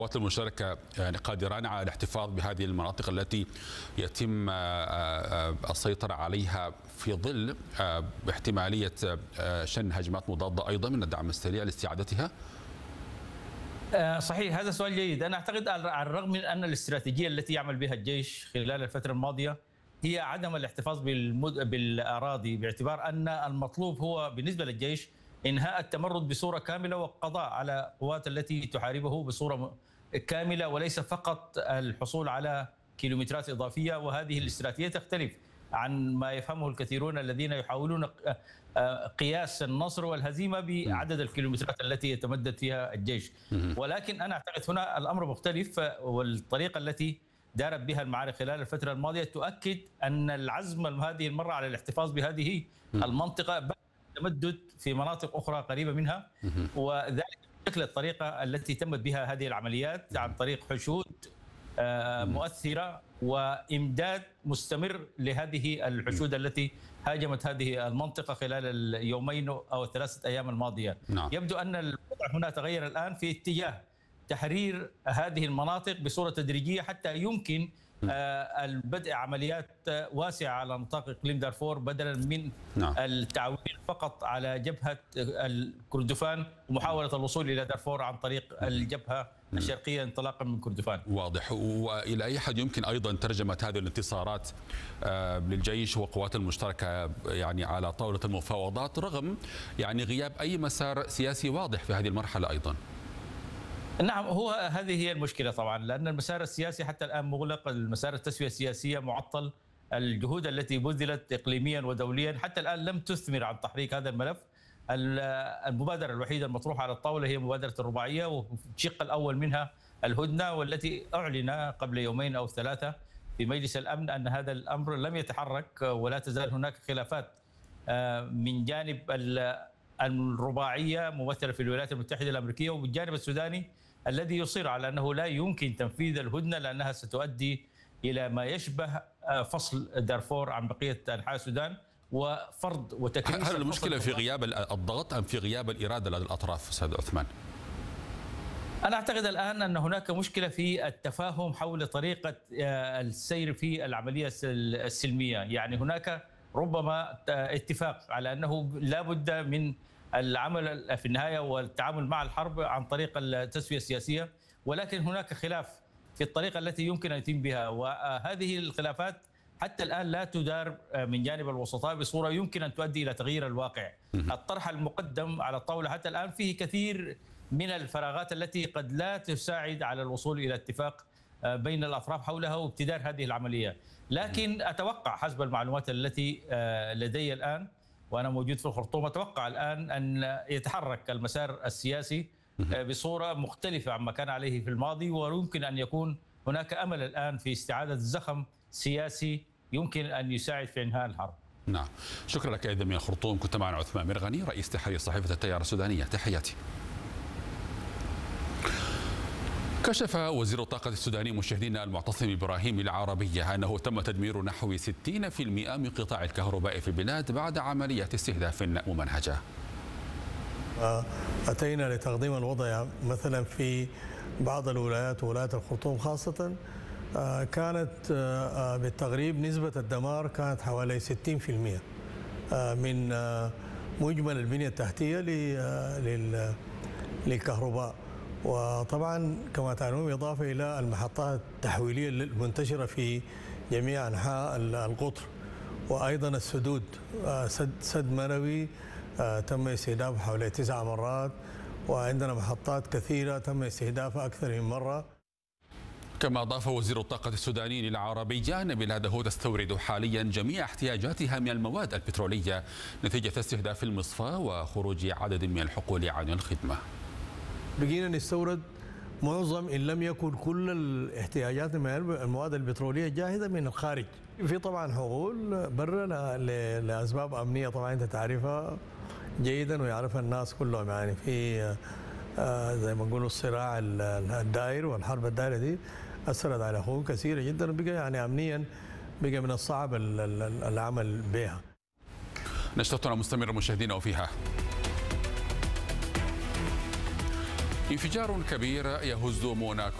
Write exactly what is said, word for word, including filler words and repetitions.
القوات المشتركة يعني قادران على الاحتفاظ بهذه المناطق التي يتم السيطرة عليها في ظل احتمالية شن هجمات مضادة أيضا من الدعم السريع لاستعادتها؟ صحيح، هذا سؤال جيد. أنا أعتقد على الرغم من أن الاستراتيجية التي يعمل بها الجيش خلال الفترة الماضية هي عدم الاحتفاظ بالمد... بالأراضي، باعتبار أن المطلوب هو بالنسبة للجيش إنهاء التمرد بصورة كاملة والقضاء على القوات التي تحاربه بصورة كاملة، وليس فقط الحصول على كيلومترات إضافية. وهذه الاستراتيجية تختلف عن ما يفهمه الكثيرون الذين يحاولون قياس النصر والهزيمة بعدد الكيلومترات التي يتمدد فيها الجيش. ولكن أنا أعتقد هنا الأمر مختلف، والطريقة التي دارت بها المعارك خلال الفترة الماضية تؤكد أن العزم هذه المرة على الاحتفاظ بهذه المنطقة بعد التمدد في مناطق أخرى قريبة منها، وذلك شكل الطريقة التي تمت بها هذه العمليات عن طريق حشود مؤثرة وإمداد مستمر لهذه الحشود التي هاجمت هذه المنطقة خلال اليومين أو الثلاثة أيام الماضية. نعم. يبدو أن الوضع هنا تغير الآن في اتجاه تحرير هذه المناطق بصورة تدريجية حتى يمكن البدء عمليات واسعة على نطاق إقليم دارفور بدلا من نعم. التعويل فقط على جبهة الكردفان ومحاولة الوصول إلى دارفور عن طريق الجبهة الشرقية انطلاقا من كردفان. واضح. وإلى أي حد يمكن أيضا ترجمة هذه الانتصارات للجيش والقوات المشتركة يعني على طاولة المفاوضات رغم يعني غياب أي مسار سياسي واضح في هذه المرحلة أيضا؟ نعم، هو هذه هي المشكلة طبعا، لأن المسار السياسي حتى الآن مغلق، المسار التسوية السياسية معطل، الجهود التي بذلت إقليميا ودوليا حتى الآن لم تثمر عن تحريك هذا الملف. المبادرة الوحيدة المطروحة على الطاولة هي مبادرة الرباعية، والشق الأول منها الهدنة، والتي أعلن قبل يومين أو ثلاثة في مجلس الأمن أن هذا الأمر لم يتحرك، ولا تزال هناك خلافات من جانب الرباعية ممثلة في الولايات المتحدة الأمريكية وبالجانب السوداني الذي يصر على أنه لا يمكن تنفيذ الهدنة لأنها ستؤدي إلى ما يشبه فصل دارفور عن بقية أنحاء السودان وفرض وتكريس. هل المشكلة في غياب الضغط أم في غياب الإرادة لدى الأطراف أستاذ عثمان؟ أنا أعتقد الآن أن هناك مشكلة في التفاهم حول طريقة السير في العملية السلمية. يعني هناك ربما اتفاق على أنه لا بد من العمل في النهاية والتعامل مع الحرب عن طريق التسوية السياسية، ولكن هناك خلاف في الطريقة التي يمكن أن يتم بها، وهذه الخلافات حتى الآن لا تدار من جانب الوسطاء بصورة يمكن أن تؤدي إلى تغيير الواقع. الطرح المقدم على الطاولة حتى الآن فيه كثير من الفراغات التي قد لا تساعد على الوصول إلى اتفاق بين الأطراف حولها وابتدار هذه العملية. لكن أتوقع حسب المعلومات التي لدي الآن وأنا موجود في الخرطوم، أتوقع الآن أن يتحرك المسار السياسي بصورة مختلفة عما كان عليه في الماضي، ويمكن أن يكون هناك أمل الآن في استعادة زخم سياسي يمكن أن يساعد في إنهاء الحرب. نعم، شكرا لك أيضا من الخرطوم، كنت معنا عثمان مرغني رئيس تحرير صحيفة التيار السودانية، تحياتي. كشف وزير الطاقة السوداني مشاهدينا المعتصم إبراهيم العربية أنه تم تدمير نحو ستين بالمئة من قطاع الكهرباء في البلاد بعد عملية استهداف ممنهجة. أتينا لتقديم الوضع مثلا في بعض الولايات وولاية الخرطوم خاصة كانت بالتقريب نسبة الدمار كانت حوالي ستين بالمئة من مجمل البنية التحتية للكهرباء. وطبعا كما تعلمون إضافة إلى المحطات التحويلية المنتشرة في جميع أنحاء القطر، وأيضا السدود، سد, سد منوي تم استهدافه حوالي تسع مرات، وعندنا محطات كثيرة تم استهدافها أكثر من مرة. كما أضاف وزير الطاقة السوداني للعربية أن بلاده تستورد حاليا جميع احتياجاتها من المواد البترولية نتيجة استهداف المصفاة وخروج عدد من الحقول عن الخدمة. بقينا نستورد معظم إن لم يكن كل الاحتياجات من المواد البترولية جاهزة من الخارج. في طبعا حقول برا لأسباب أمنية طبعا أنت تعرفها جيدا ويعرفها الناس كلهم. يعني في زي ما نقولوا الصراع الدائر والحرب الدائرة دي أثرت على حقوق كثيرة جدا، وبقى يعني أمنيا بقى من الصعب العمل بها. نشرتنا مستمرة مشاهدينا وفيها انفجار كبير يهز موناكو